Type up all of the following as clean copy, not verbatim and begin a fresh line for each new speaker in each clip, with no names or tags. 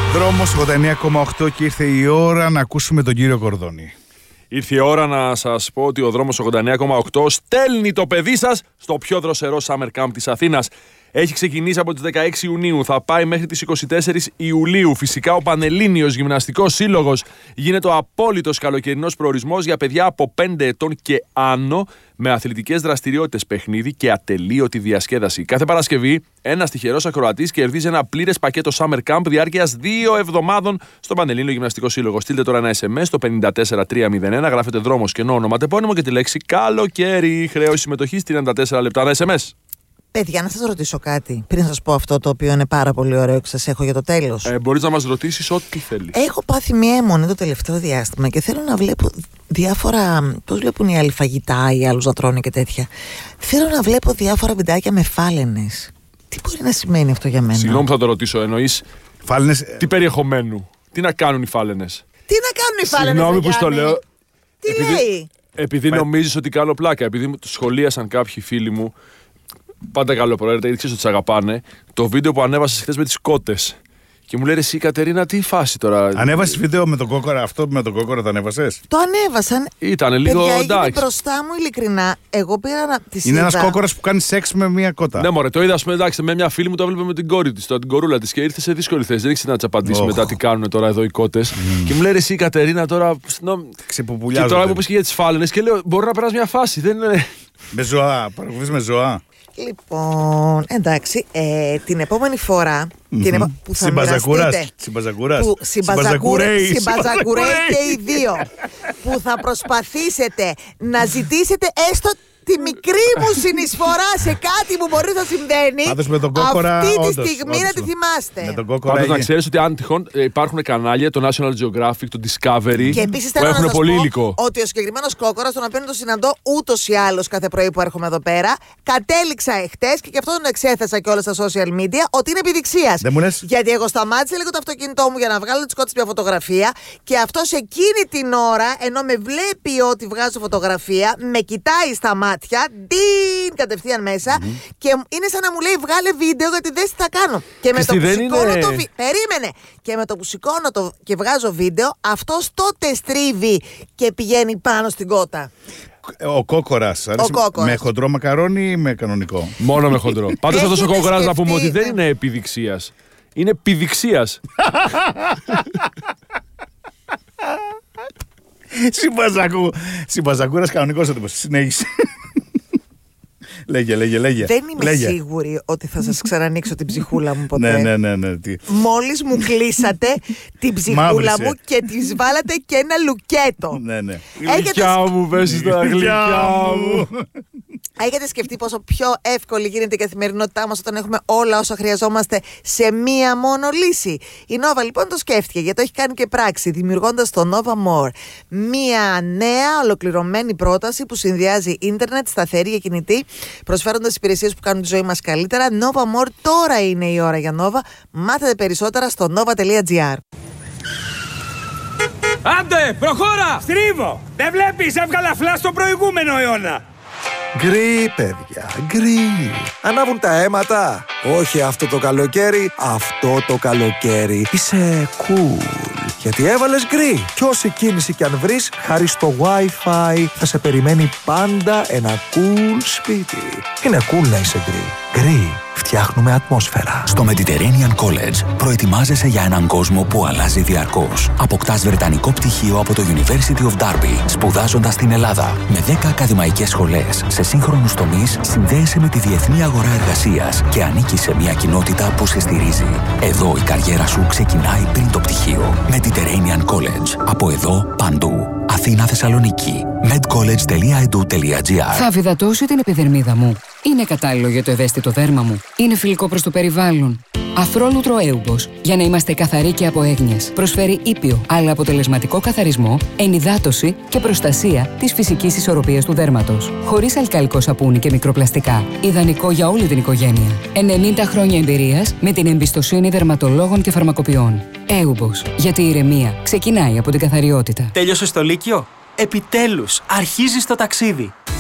Δρόμος 89,8 και ήρθε η ώρα να ακούσουμε τον κύριο Κορδόνη.
Ήρθε η ώρα να σας πω ότι ο δρόμος 89,8 στέλνει το παιδί σας στο πιο δροσερό Summer Camp της Αθήνας. Έχει ξεκινήσει από τις 16 Ιουνίου, θα πάει μέχρι τις 24 Ιουλίου. Φυσικά ο Πανελλήνιος Γυμναστικός Σύλλογος γίνεται ο απόλυτος καλοκαιρινός προορισμός για παιδιά από 5 ετών και άνω, με αθλητικές δραστηριότητες, παιχνίδι και ατελείωτη διασκέδαση. Κάθε Παρασκευή, ένας τυχερός ακροατής κερδίζει ένα πλήρες πακέτο Summer Camp διάρκειας 2 εβδομάδων στον Πανελλήνιο Γυμναστικό Σύλλογο. Στείλτε τώρα ένα SMS στο 54301, γράφετε δρόμος κενό ονοματεπώνυμο και τη λέξη καλοκαίρι. Χρέωση συμμετοχής 34 λεπτά ένα SMS.
Παιδιά, να σας ρωτήσω κάτι πριν σας πω αυτό το οποίο είναι πάρα πολύ ωραίο και σας έχω για το τέλος.
Μπορείς να μας ρωτήσεις ό,τι θέλεις.
Έχω πάθει μια αιμονή το τελευταίο διάστημα και θέλω να βλέπω διάφορα. Πώς βλέπουν οι άλλοι φαγητά, οι άλλους να τρώνε και τέτοια. Θέλω να βλέπω διάφορα βιντεάκια με φάλαινες. Τι μπορεί να σημαίνει αυτό για μένα?
Συγγνώμη που θα το ρωτήσω, εννοείς
Φάλαινες.
τι περιεχομένου, τι να κάνουν οι φάλαινες?
Τι να κάνουν οι φάλαινες?
Συγγνώμη που στο λέω.
Τι λέει?
Επειδή νομίζεις ότι κάνω πλάκα, επειδή σχολίασαν κάποιοι φίλοι μου. Πάντα καλό προέρετα, γιατί ξέρεις ότι τους αγαπάνε. Το βίντεο που ανέβασες χθες με τις κότες. Και μου λέει εσύ Κατερίνα, τι φάση τώρα?
Ανέβασες βίντεο με τον κόκορα, αυτό με τον κόκορα το ανέβασες?
Το ανέβασαν.
Ήταν λίγο
παιδιά,
εντάξει.
έγινε μπροστά μου ειλικρινά. Εγώ πήρα να τη
Είναι ένας κόκορας που κάνει σεξ με μια κότα.
Ναι, μωρέ, το είδα εντάξει, με μια φίλη μου, το έβλεπε με την κόρη της, την κορούλα της και ήρθε σε δύσκολη θέση. Δεν ήξερε να της απαντήσει μετά τι κάνουν τώρα εδώ οι κότες. Και μου λέει εσύ Κατερίνα τώρα. Και τώρα μου πες και για τις φάλαινες και λέω μπορεί να περάσει μια φάση. Δεν είναι.
Με ζωά, παρακολουθείς με ζωά.
Λοιπόν, εντάξει, την επόμενη φορά που θα μοιραστείτε. Συμπαζακούρεϊ και οι δύο. Που θα προσπαθήσετε να ζητήσετε έστω τη μικρή μου συνεισφορά σε κάτι που μπορεί να συμβαίνει.
Πάντως με τον κόκορα,
αυτή τη
όντως,
στιγμή να τη θυμάστε.
Πάντως να ξέρεις ότι αν τυχόν υπάρχουν κανάλια, το National Geographic, το Discovery,
και επίσης
που
θέλω
έχουν
να σας
πολύ
πω
υλικό.
ότι ο συγκεκριμένος κόκορας, τον οποίο το συναντώ ούτως ή άλλως κάθε πρωί που έρχομαι εδώ πέρα, κατέληξα εχθές και γι' αυτό τον εξέθεσα και όλα στα social media ότι είναι επιδειξίας.
Δεν μου λες.
Γιατί εγώ σταμάτησα λίγο το αυτοκίνητό μου για να βγάλω τις κότες μια φωτογραφία και αυτός εκείνη την ώρα, ενώ με βλέπει ότι βγάζω φωτογραφία, με κοιτάει στα μάτια. Ντιν κατευθείαν μέσα και είναι σαν να μου λέει βγάλε βίντεο γιατί δες τι θα κάνω. Και με το που σηκώνω το περίμενε. Και με το που σηκώνω και βγάζω βίντεο, αυτός τότε στρίβει και πηγαίνει πάνω στην κότα.
Ο κόκορας. Με χοντρό μακαρόνι ή με κανονικό?
Μόνο με χοντρό. Πάντως αυτός ο κόκορας να πούμε ότι δεν είναι επιδειξίας. Είναι πηδηξίας.
Συμπαζακούρας κανονικός θα το πω. Συνέχισε. Λέγε.
Δεν είμαι σίγουρη ότι θα σας ξανανοίξω την ψυχούλα μου ποτέ.
Ναι.
Μόλις μου κλείσατε την ψυχούλα μου και της βάλατε και ένα λουκέτο.
Ναι.
Γλυκιά μου, πες τα γλυκιά μου.
Έχετε σκεφτεί πόσο πιο εύκολη γίνεται η καθημερινότητά μας όταν έχουμε όλα όσα χρειαζόμαστε σε μία μόνο λύση? Η Nova λοιπόν το σκέφτηκε, γιατί το έχει κάνει και πράξη, δημιουργώντας το Nova More. Μία νέα ολοκληρωμένη πρόταση που συνδυάζει ίντερνετ, σταθερή και κινητή, προσφέροντας υπηρεσίες που κάνουν τη ζωή μας καλύτερα. Nova More, τώρα είναι η ώρα για Nova. Μάθετε περισσότερα στο nova.gr.
Άντε, προχώρα! Στρίβω! Δεν βλέπεις, έβγαλα φλάς στο προηγούμενο αιώνα.
Γκρι, παιδιά, γκρι. Ανάβουν τα αίματα. Όχι αυτό το καλοκαίρι, αυτό το καλοκαίρι. Είσαι cool. Γιατί έβαλες γκρι. Κι όση κίνηση κι αν βρεις, χάρη στο Wi-Fi θα σε περιμένει πάντα ένα cool σπίτι. Είναι cool να είσαι γκρι. Γκρι. Φτιάχνουμε ατμόσφαιρα.
Στο Mediterranean College προετοιμάζεσαι για έναν κόσμο που αλλάζει διαρκώς. Αποκτάς βρετανικό πτυχίο από το University of Derby, σπουδάζοντας στην Ελλάδα. Με 10 ακαδημαϊκές σχολές σε σύγχρονους τομείς, συνδέεσαι με τη διεθνή αγορά εργασίας και ανήκεις σε μια κοινότητα που σε στηρίζει. Εδώ η καριέρα σου ξεκινάει πριν το πτυχίο. Mediterranean College. Από εδώ παντού. Αθήνα, Θεσσαλονίκη. medcollege.edu.gr.
Θα βιδατώσω την επιδερμίδα μου. Είναι κατάλληλο για το ευαίσθητο δέρμα μου. Είναι φιλικό προς το περιβάλλον. Αφρόλουτρο Έουμπος. Για να είμαστε καθαροί και από έγνοιες. Προσφέρει ήπιο, αλλά αποτελεσματικό καθαρισμό, ενυδάτωση και προστασία της φυσικής ισορροπίας του δέρματος. Χωρίς αλκαλικό σαπούνι και μικροπλαστικά. Ιδανικό για όλη την οικογένεια. 90 χρόνια εμπειρίας με την εμπιστοσύνη δερματολόγων και φαρμακοποιών. Έουμπος. Γιατί η ηρεμία ξεκινάει από την καθαριότητα.
Τέλειωσες το Λύκειο? Επιτέλους, αρχίζεις το ταξίδι.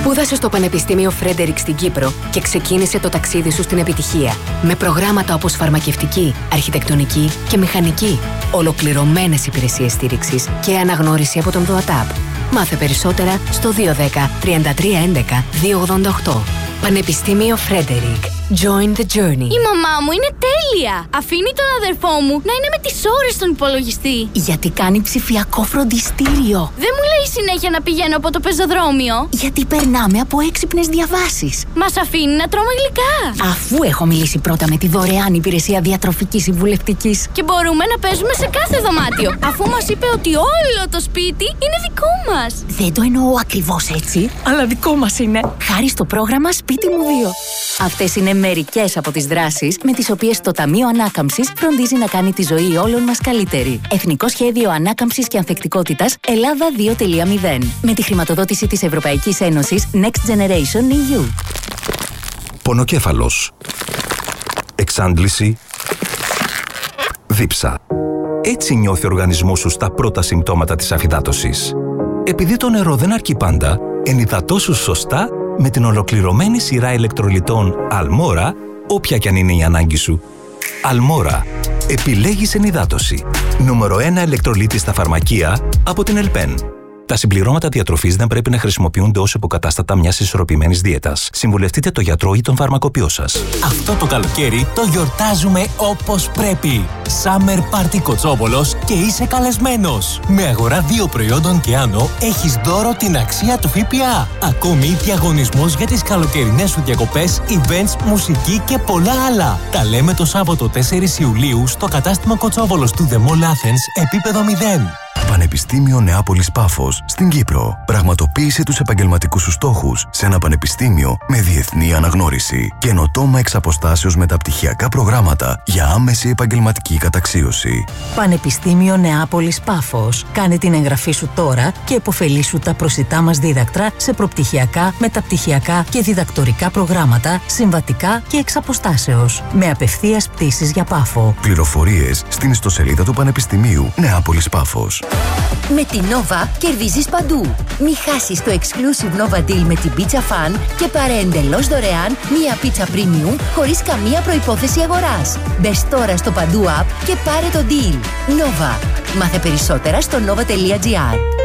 Σπούδασε στο Πανεπιστήμιο Φρέντερικ στην Κύπρο και ξεκίνησε το ταξίδι σου στην επιτυχία. Με προγράμματα όπως φαρμακευτική, αρχιτεκτονική και μηχανική. Ολοκληρωμένες υπηρεσίες στήριξης και αναγνώριση από τον ΔΟΑΤΑΠ. Μάθε περισσότερα στο 210 33 11 288. Πανεπιστήμιο Φρέντερικ. Join the journey.
Η μαμά μου είναι τέλεια! Αφήνει τον αδερφό μου να είναι με τις ώρες στον υπολογιστή.
Γιατί κάνει ψηφιακό φροντιστήριο.
Δεν μου λέει συνέχεια να πηγαίνω από το πεζοδρόμιο.
Γιατί περνάμε από έξυπνες διαβάσεις.
Μας αφήνει να τρώμε γλυκά.
Αφού έχω μιλήσει πρώτα με τη δωρεάν υπηρεσία διατροφικής συμβουλευτικής.
Και μπορούμε να παίζουμε σε κάθε δωμάτιο. Αφού μας είπε ότι όλο το σπίτι είναι δικό μας.
Δεν το εννοώ ακριβώς έτσι, αλλά δικό μας είναι. Χάρη στο πρόγραμμα Σπίτι μου 2. Αυτές είναι μερικές από τις δράσεις με τις οποίες το Ταμείο Ανάκαμψης φροντίζει να κάνει τη ζωή όλων μας καλύτερη. Εθνικό Σχέδιο Ανάκαμψης και Ανθεκτικότητας Ελλάδα 2.0. Με τη χρηματοδότηση της Ευρωπαϊκής Ένωσης Next Generation EU.
Πονοκέφαλος. Εξάντληση. Δίψα. Έτσι νιώθει ο οργανισμός σου στα πρώτα συμπτώματα της αφυδάτωσης. Επειδή το νερό δεν αρκεί πάντα, ενυδατώσου σωστά με την ολοκληρωμένη σειρά ηλεκτρολιτών Αλμόρα, όποια κι αν είναι η ανάγκη σου. Αλμόρα. Επιλέγεις ενυδάτωση. Νούμερο 1 ηλεκτρολίτη στα φαρμακεία από την Ελπέν. Τα συμπληρώματα διατροφής δεν πρέπει να χρησιμοποιούνται ως υποκατάστατα μιας ισορροπημένης δίαιτας. Συμβουλευτείτε τον γιατρό ή τον φαρμακοποιό σας.
Αυτό το καλοκαίρι το γιορτάζουμε όπως πρέπει. Summer Party Κοτσόβολος και είσαι καλεσμένος. Με αγορά 2 προϊόντων και άνω έχεις δώρο την αξία του ΦΠΑ. Ακόμη διαγωνισμός για τις καλοκαιρινές σου διακοπές, events, μουσική και πολλά άλλα. Τα λέμε το Σάββατο 4 Ιουλίου στο κατάστημα Κοτσόβολος του The Mall Athens, επίπεδο 0.
Πανεπιστήμιο Νεάπολης Πάφος στην Κύπρο. Πραγματοποίησε τους επαγγελματικούς σου στόχους σε ένα πανεπιστήμιο με διεθνή αναγνώριση. Καινοτόμα εξ αποστάσεως μεταπτυχιακά προγράμματα για άμεση επαγγελματική καταξίωση.
Πανεπιστήμιο Νεάπολης Πάφος. Κάνε την εγγραφή σου τώρα και επωφελήσου τα προσιτά μας δίδακτρα σε προπτυχιακά, μεταπτυχιακά και διδακτορικά προγράμματα, συμβατικά και εξ αποστάσεως. Με απευθείας πτήσεις για Πάφο.
Πληροφορίες στην ιστοσελίδα του Πανεπιστημίου Νεάπολης Πάφος.
Με την Nova κερδίζεις παντού. Μη χάσεις το exclusive Nova Deal με την Pizza Fan και πάρε εντελώς δωρεάν μία πίτσα premium χωρίς καμία προϋπόθεση αγοράς. Μπες τώρα στο Παντού App και πάρε το deal. Nova. Μάθε περισσότερα στο nova.gr.